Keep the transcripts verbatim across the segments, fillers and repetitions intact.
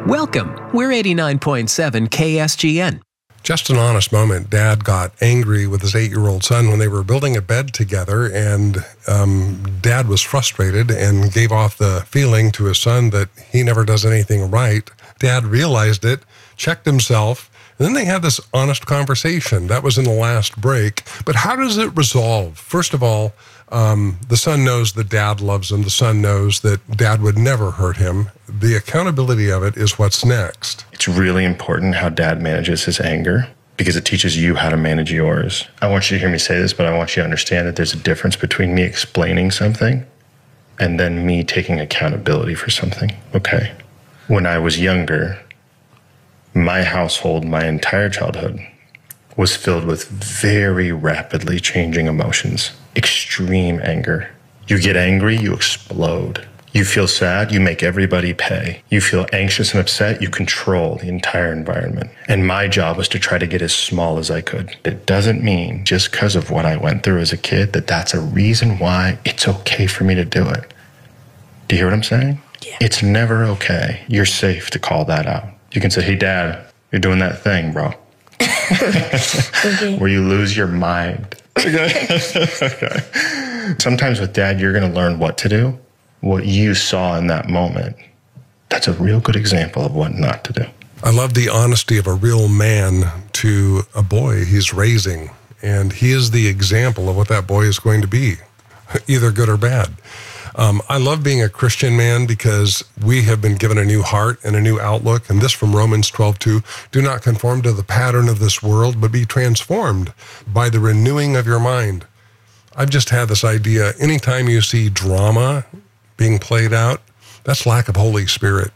Welcome. We're eighty-nine point seven K S G N. Just an honest moment. Dad got angry with his eight-year-old son when they were building a bed together, and um, Dad was frustrated and gave off the feeling to his son that he never does anything right. Dad realized it, checked himself, and then they had this honest conversation. That was in the last break. But how does it resolve? First of all, um, the son knows that Dad loves him. The son knows that Dad would never hurt him. The accountability of it is what's next. It's really important how Dad manages his anger because it teaches you how to manage yours. I want you to hear me say this, but I want you to understand that there's a difference between me explaining something and then me taking accountability for something, okay? When I was younger, my household, my entire childhood, was filled with very rapidly changing emotions. Extreme anger. You get angry, you explode. You feel sad, you make everybody pay. You feel anxious and upset, you control the entire environment. And my job was to try to get as small as I could. It doesn't mean just because of what I went through as a kid that that's a reason why it's okay for me to do it. Do you hear what I'm saying? Yeah. It's never okay. You're safe to call that out. You can say, hey, Dad, you're doing that thing, bro. Okay. Where you lose your mind. Okay. Okay. Sometimes with Dad, you're going to learn what to do, what you saw in that moment. That's a real good example of what not to do. I love the honesty of a real man to a boy he's raising, and he is the example of what that boy is going to be, either good or bad. Um, I love being a Christian man because we have been given a new heart and a new outlook. And this from Romans twelve two, do not conform to the pattern of this world, but be transformed by the renewing of your mind. I've just had this idea, anytime you see drama being played out, that's lack of Holy Spirit.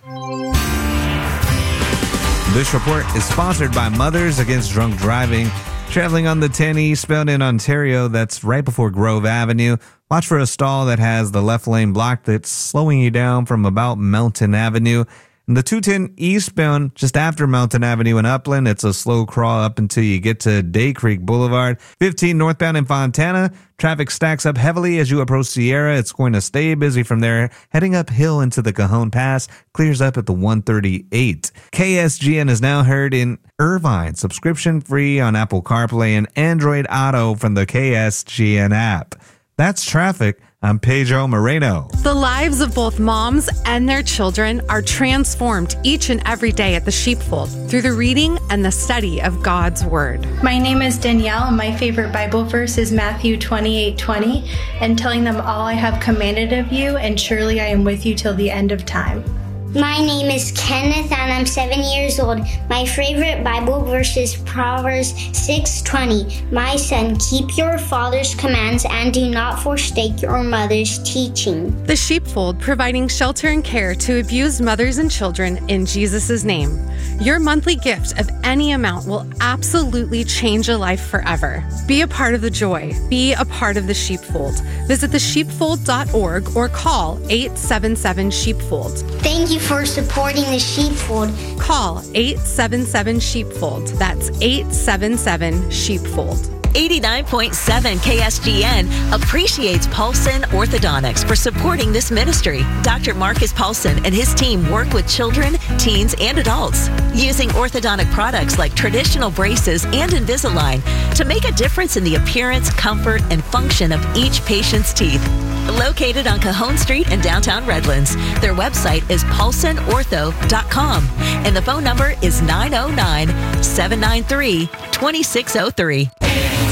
This report is sponsored by Mothers Against Drunk Driving. Traveling on the ten eastbound in Ontario, that's right before Grove Avenue. Watch for a stall that has the left lane blocked that's slowing you down from about Mountain Avenue. And the two ten eastbound, just after Mountain Avenue in Upland, it's a slow crawl up until you get to Day Creek Boulevard. fifteen northbound in Fontana, traffic stacks up heavily as you approach Sierra. It's going to stay busy from there. Heading uphill into the Cajon Pass, clears up at the one thirty-eight. K S G N is now heard in Irvine, subscription free on Apple CarPlay and Android Auto from the K S G N app. That's traffic. I'm Pedro Moreno. The lives of both moms and their children are transformed each and every day at the Sheepfold through the reading and the study of God's Word. My name is Danielle, and my favorite Bible verse is Matthew twenty-eight twenty, and telling them all I have commanded of you, and surely I am with you till the end of time. My name is Kenneth, and I'm seven years old. My favorite Bible verse is Proverbs six twenty. My son, keep your father's commands and do not forsake your mother's teaching. The Sheepfold, providing shelter and care to abused mothers and children in Jesus' name. Your monthly gift of any amount will absolutely change a life forever. Be a part of the joy. Be a part of the Sheepfold. Visit the sheepfold dot org or call eight seven seven sheepfold. Thank you for supporting the Sheepfold. Call eight seven seven sheepfold. That's eight seven seven sheepfold. eighty-nine point seven K S G N appreciates Paulson Orthodontics for supporting this ministry. Doctor Marcus Paulson and his team work with children, teens, and adults using orthodontic products like traditional braces and Invisalign to make a difference in the appearance, comfort, and function of each patient's teeth. Located on Cajon Street in downtown Redlands, their website is paulson ortho dot com and the phone number is nine oh nine, seven nine three, two six oh three.